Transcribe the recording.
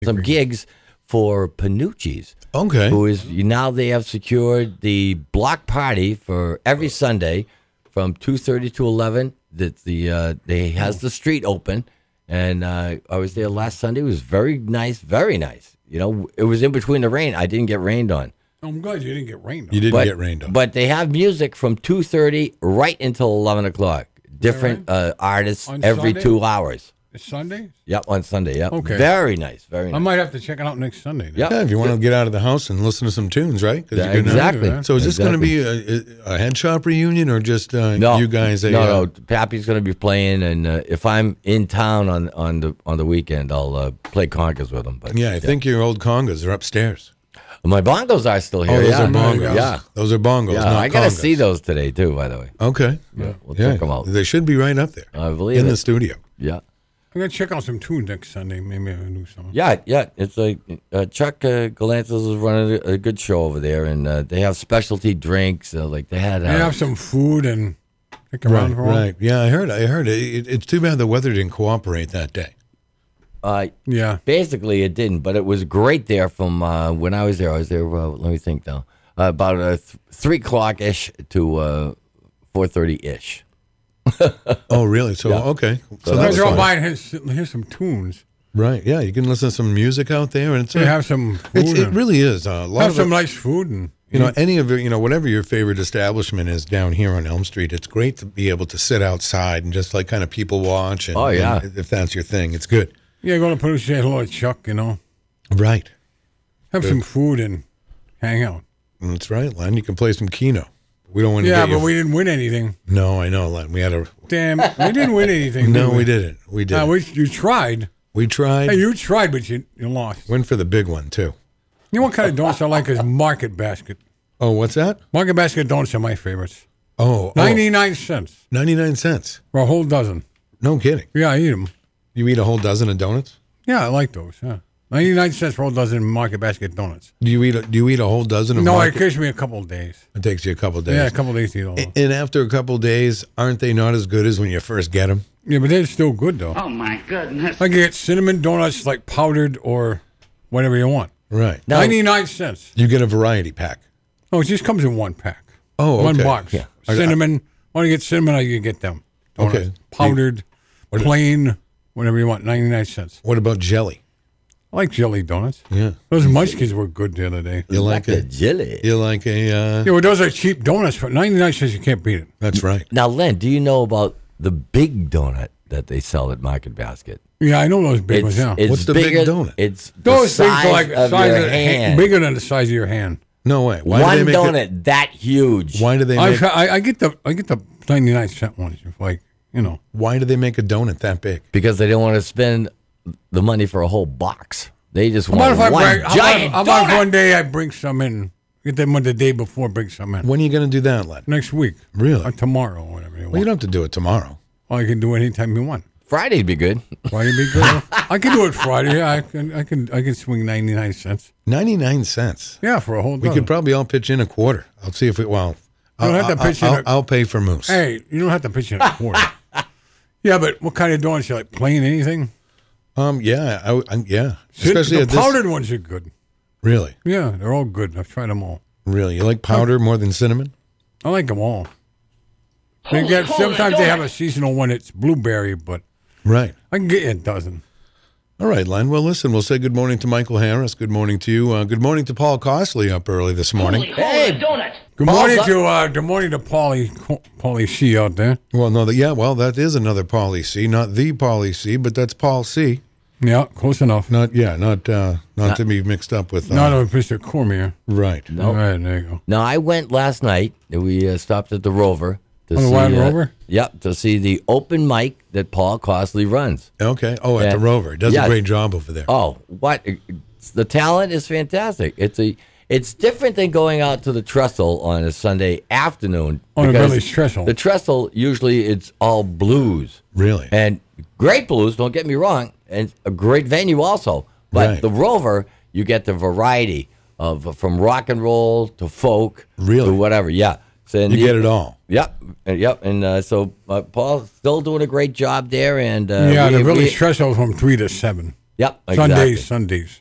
some gigs for Panucci's. Okay. Who is now they have secured the block party for every Sunday from 2:30 to 11. That they has the street open, and I was there last Sunday. It was very nice, very nice. You know, it was in between the rain. I didn't get rained on. I'm glad you didn't get rained on. You didn't get rained on. But they have music from 2:30 right until 11 o'clock. Different artists On every Sunday? 2 hours. It's Sunday? Yep, on Sunday. Yep. Okay. Very nice. Very I nice. might have to check it out next Sunday. then. Yep. Yeah, if you want to get out of the house and listen to some tunes, right? 'Cause Yeah, you're gonna- exactly. So is this going to be a head shop reunion or just No, you guys? No. Pappy's going to be playing, and if I'm in town on the weekend, I'll play congas with him. But Yeah, I think your old congas are upstairs. my bongos are still here. Oh, those yeah. are bongos. Yeah. Those are bongos, Yeah, not I got to congas. see those today too. By the way, Okay. we'll check them out. They should be right up there I believe in it. the studio. Yeah. I'm going to check out some tunes next Sunday. Maybe I'll do something. Yeah. It's like Chuck Galantis is running a good show over there, and they have specialty drinks. Like they had. They have some food and stick around for a while. Right. Yeah, I heard. It's too bad the weather didn't cooperate that day. Yeah. Basically, it didn't, but it was great there from when I was there. I was there. Let me think now. About 3 o'clock ish to 4:30 ish. Oh, really? So okay. So You that guys was are all fun. buying here's some tunes. Right. Yeah, you can listen to some music out there, and it's They have some food. it and really is a lot have of some it- nice food. And any of your, whatever your favorite establishment is down here on Elm Street, it's great to be able to sit outside and just like kind of people watch. And, Oh, yeah. and if that's your thing, it's good. yeah, go to produce, say hello to Chuck, Right. Have some food and hang out. That's right, Len. You can play some Keno. We don't want to Yeah, get you. but we didn't win anything. No, I know, Len. We had a. Damn, we didn't win anything. No, did we didn't. We didn't. You tried. We tried. Hey, you tried, but you lost. Went for the big one too. You know what kind of donuts I like is Market Basket. Oh, what's that? Market Basket donuts are my favorites. Oh, 99 cents 99 cents. for a whole dozen. No kidding. Yeah, I eat them. You eat a whole dozen of donuts? Yeah, I like those. Yeah, 99 cents for a whole dozen Market Basket donuts. Do you eat a whole dozen of No, market? it takes me a couple of days. It takes you a couple of days. Yeah, a couple of days to eat all. And after a couple of days, aren't they not as good as when you first get them? Yeah, but they're still good though. Oh my goodness. I can get cinnamon donuts like powdered or whatever you want. Right. Now- 99 cents. You get a variety pack. Oh, it just comes in one pack. Oh, One okay. box. Yeah. Cinnamon. Want to get cinnamon? I can get them. Donuts. Okay. Powdered, plain, whatever you want. 99 cents. What about jelly? I like jelly donuts. Yeah. Those munchkins were good the other day. You like the a jelly. You like a Yeah, well, those are cheap donuts. For 99 cents, you can't beat it. That's right. Now, Len, do you know about the big donut that they sell at Market Basket? Yeah, I know those big ones. Yeah. What's the big donut? It's Those the things size are like of size your of hand. bigger than the size of your hand. No way. Why One do they make donut it? that huge. Why do they make? I get the 99 cent ones. Like Why do they make a donut that big? Because they don't want to spend the money for a whole box. They just How about want if one I bring? giant How about donut. one day I bring some in? Get them the day before. Bring some in When are you going to do that, Len? next week. Really? Or tomorrow, whatever you Well, want. you don't have to do it tomorrow. Or you can do it anytime you want. Friday'd be good. Friday be good. I can do it Friday. Yeah, I can swing 99 cents. 99 cents. Yeah, for a whole We dozen. could probably all pitch in a quarter. I'll see if we. Well, You don't have to pitch in a- I'll pay for Moose. Hey, you don't have to pitch in a quarter. Yeah, but what kind of donuts you like? Plain anything? Yeah, yeah. Especially the at this. powdered ones are good. Really, Yeah, they're all good. I've tried them all. really. You like powder more than cinnamon? I like them all. Sometimes they have a seasonal one. It's blueberry, but Right. I can get you a dozen. All right, Len. Well, listen, we'll say good morning to Michael Harris. Good morning to you. Good morning to Paul Costley up early this morning. Hey, donut. Good morning to Paulie C out there. Well, no, that is another Paulie C, not the Paulie C, but that's Paul C. Yeah, close enough. Not to be mixed up with. Not a Mr. Cormier. Right. All right, there you go. Now, I went last night. We stopped at the Rover. To Oh, the Wild Rover? Yep, to see the open mic that Paul Costley runs. Okay. Oh, at Yeah. the Rover. He does Yes. a great job over there. Oh, what? The talent is fantastic. It's different than going out to the Trestle on a Sunday afternoon. On a because Billy's Trestle. The Trestle, usually it's all blues. Really? And great blues, don't get me wrong, and a great venue also. But Right. the Rover, you get the variety of from rock and roll to folk Really? to whatever. Yeah. So, and You get it all. Yep. And so Paul's still doing a great job there. And Yeah, the we- Billy's Trestle from 3 to 7. Yep. Exactly. Sundays.